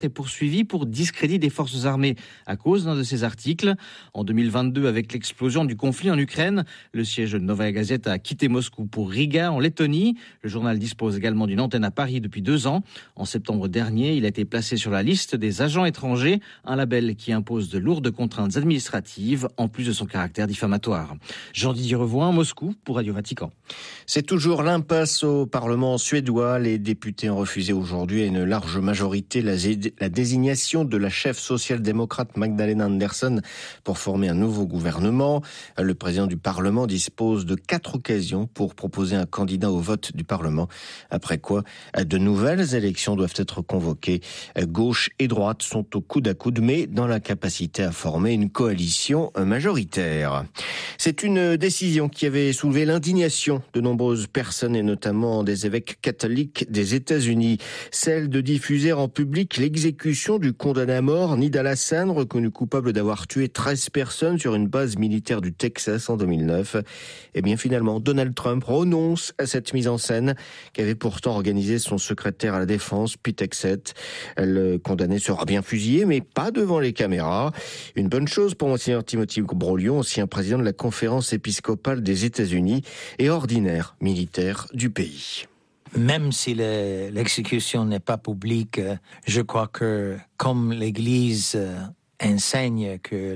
est poursuivi pour discrédit des forces armées à cause d'un de ses articles. En 2022, avec l'explosion du conflit en Ukraine, le siège de Novaya Gazeta a quitté Moscou pour Riga, en Lettonie. Le journal dispose également d'une antenne à Paris depuis 2 ans. En septembre dernier, il a été placé sur la liste des agents étrangers, un label qui impose de lourdes contraintes administratives, en plus de son caractère diffamatoire. Jean-Didier Revoin, Moscou, pour Radio Vatican. C'est toujours l'impasse au Parlement suédois. Les députés ont refusé aujourd'hui à une large majorité la désignation de la chef social-démocrate Magdalena Andersson pour former un nouveau gouvernement. Le président du Parlement dispose de 4 occasions pour proposer un candidat au vote du Parlement. Après quoi, de nouvelles élections doivent être convoquées. Gauche et droite sont au coude à coude, mais dans la capacité à former une coalition majoritaire. C'est une décision qui avait soulevé l'indignation de nombreuses personnes et notamment des évêques catholiques des États-Unis. Celle de diffuser en public l'exécution du condamné à mort Nidal Hasan, reconnu coupable d'avoir tué 13 personnes sur une base militaire du Texas en 2009. Et bien finalement, Donald Trump renonce à cette mise en scène qu'avait pourtant organisé son secrétaire à la défense, Pete Hegseth. Le condamné sera bien fusillé, mais pas devant les caméras. Une bonne chose pour Monseigneur Timothy Broglio, ancien président de la conférence épiscopale des États-Unis et ordinaire militaire du pays. Même si l'exécution n'est pas publique, je crois que comme l'Église enseigne que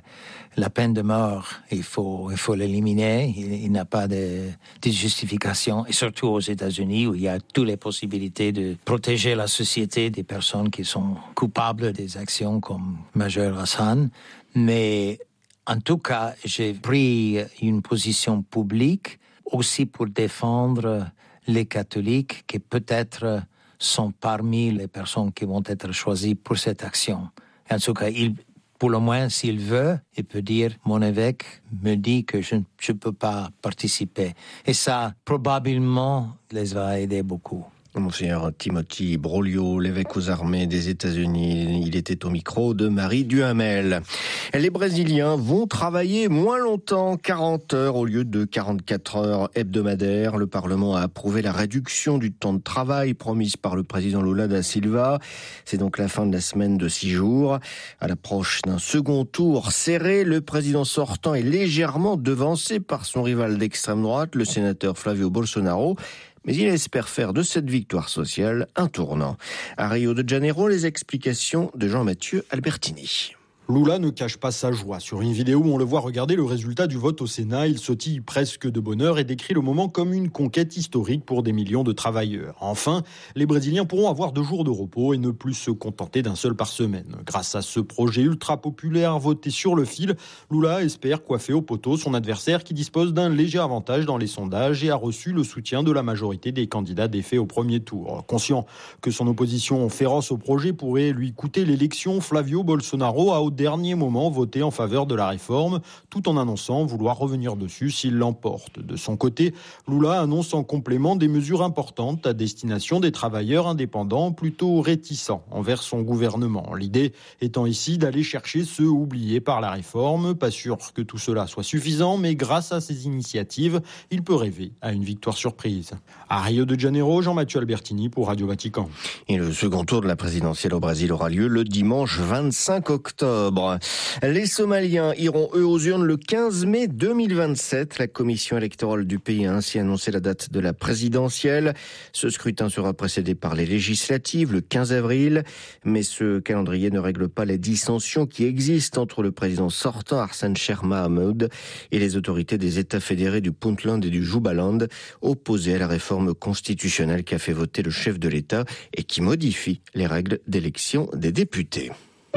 la peine de mort, il faut l'éliminer, il n'y a pas de justification, et surtout aux États-Unis où il y a toutes les possibilités de protéger la société des personnes qui sont coupables des actions comme Major Hassan. Mais en tout cas, j'ai pris une position publique aussi pour défendre les catholiques qui peut-être sont parmi les personnes qui vont être choisies pour cette action. En tout cas, pour le moins, s'il veut, il peut dire « Mon évêque me dit que je ne peux pas participer ». Et ça, probablement, les va aider beaucoup. Monseigneur Timothy Broglio, l'évêque aux armées des États-Unis, il était au micro de Marie Duhamel. Les Brésiliens vont travailler moins longtemps, 40 heures au lieu de 44 heures hebdomadaires. Le Parlement a approuvé la réduction du temps de travail promise par le président Lula da Silva. C'est donc la fin de la semaine de 6 jours. À l'approche d'un second tour serré, le président sortant est légèrement devancé par son rival d'extrême droite, le sénateur Flavio Bolsonaro. Mais il espère faire de cette victoire sociale un tournant. À Rio de Janeiro, les explications de Jean-Mathieu Albertini. Lula ne cache pas sa joie. Sur une vidéo où on le voit regarder le résultat du vote au Sénat, il sautille presque de bonheur et décrit le moment comme une conquête historique pour des millions de travailleurs. Enfin, les Brésiliens pourront avoir 2 jours de repos et ne plus se contenter d'un seul par semaine. Grâce à ce projet ultra populaire voté sur le fil, Lula espère coiffer au poteau son adversaire qui dispose d'un léger avantage dans les sondages et a reçu le soutien de la majorité des candidats défaits au premier tour. Conscient que son opposition féroce au projet pourrait lui coûter l'élection, Flavio Bolsonaro a au dernier moment voté en faveur de la réforme, tout en annonçant vouloir revenir dessus s'il l'emporte. De son côté, Lula annonce en complément des mesures importantes à destination des travailleurs indépendants plutôt réticents envers son gouvernement. L'idée étant ici d'aller chercher ceux oubliés par la réforme. Pas sûr que tout cela soit suffisant, mais grâce à ces initiatives, il peut rêver à une victoire surprise. À Rio de Janeiro, Jean-Mathieu Albertini pour Radio Vatican. Et le second tour de la présidentielle au Brésil aura lieu le dimanche 25 octobre. Les Somaliens iront eux aux urnes le 15 mai 2027. La commission électorale du pays a ainsi annoncé la date de la présidentielle. Ce scrutin sera précédé par les législatives le 15 avril. Mais ce calendrier ne règle pas les dissensions qui existent entre le président sortant Hassan Sheikh Mohamud et les autorités des États fédérés du Puntland et du Jubaland, opposés à la réforme constitutionnelle qu'a fait voter le chef de l'État et qui modifie les règles d'élection des députés.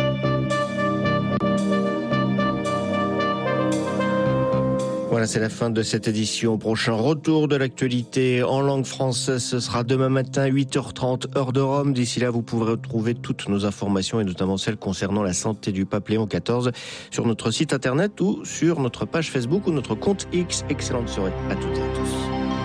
Voilà, c'est la fin de cette édition. Prochain retour de l'actualité en langue française, ce sera demain matin, 8h30, heure de Rome. D'ici là, vous pourrez retrouver toutes nos informations et notamment celles concernant la santé du pape Léon XIV sur notre site internet ou sur notre page Facebook ou notre compte X. Excellente soirée à toutes et à tous.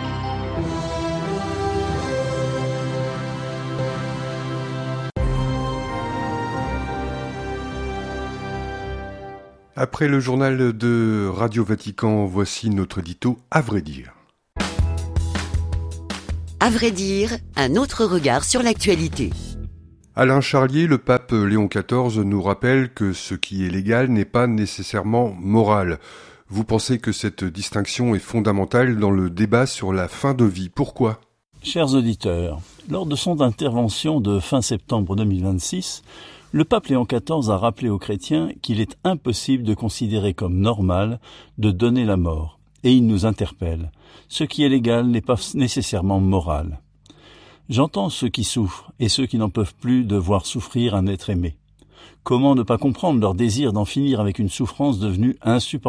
Après le journal de Radio Vatican, voici notre édito À vrai dire. À vrai dire, un autre regard sur l'actualité. Alain Charlier, le pape Léon XIV nous rappelle que ce qui est légal n'est pas nécessairement moral. Vous pensez que cette distinction est fondamentale dans le débat sur la fin de vie. Pourquoi ? Chers auditeurs, lors de son intervention de fin septembre 2026, le pape Léon XIV a rappelé aux chrétiens qu'il est impossible de considérer comme normal de donner la mort. Et il nous interpelle. Ce qui est légal n'est pas nécessairement moral. J'entends ceux qui souffrent et ceux qui n'en peuvent plus de voir souffrir un être aimé. Comment ne pas comprendre leur désir d'en finir avec une souffrance devenue insupportable ?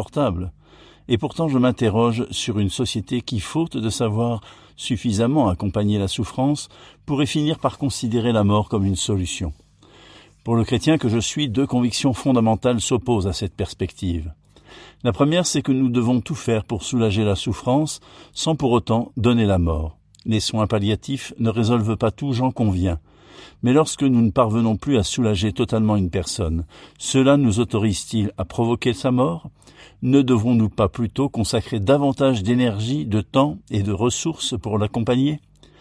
Et pourtant je m'interroge sur une société qui, faute de savoir suffisamment accompagner la souffrance, pourrait finir par considérer la mort comme une solution. Pour le chrétien que je suis, 2 convictions fondamentales s'opposent à cette perspective. La première, c'est que nous devons tout faire pour soulager la souffrance, sans pour autant donner la mort. Les soins palliatifs ne résolvent pas tout, j'en conviens. Mais lorsque nous ne parvenons plus à soulager totalement une personne, cela nous autorise-t-il à provoquer sa mort ? Ne devons-nous pas plutôt consacrer davantage d'énergie, de temps et de ressources pour l'accompagner ?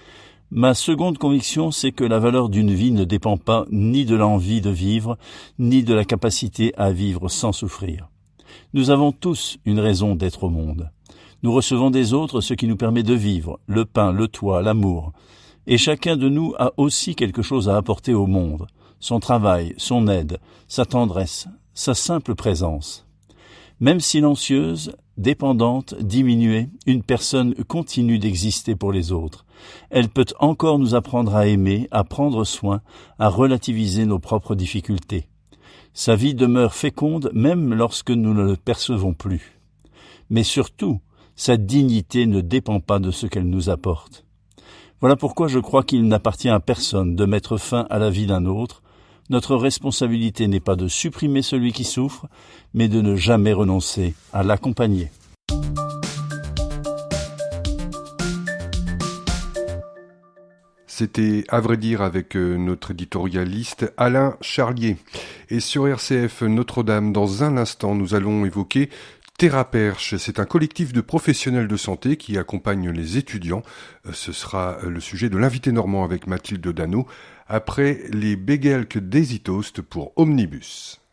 Ma seconde conviction, c'est que la valeur d'une vie ne dépend pas ni de l'envie de vivre, ni de la capacité à vivre sans souffrir. Nous avons tous une raison d'être au monde. Nous recevons des autres ce qui nous permet de vivre, le pain, le toit, l'amour. Et chacun de nous a aussi quelque chose à apporter au monde, son travail, son aide, sa tendresse, sa simple présence. Même silencieuse, dépendante, diminuée, une personne continue d'exister pour les autres. Elle peut encore nous apprendre à aimer, à prendre soin, à relativiser nos propres difficultés. Sa vie demeure féconde même lorsque nous ne le percevons plus. Mais surtout, sa dignité ne dépend pas de ce qu'elle nous apporte. Voilà pourquoi je crois qu'il n'appartient à personne de mettre fin à la vie d'un autre. Notre responsabilité n'est pas de supprimer celui qui souffre, mais de ne jamais renoncer à l'accompagner. C'était à vrai dire avec notre éditorialiste Alain Charlier. Et sur RCF Notre-Dame, dans un instant, nous allons évoquer Théraperche. C'est un collectif de professionnels de santé qui accompagne les étudiants. Ce sera le sujet de l'invité normand avec Mathilde Dano, après les Béguelques Daisy Toast pour Omnibus.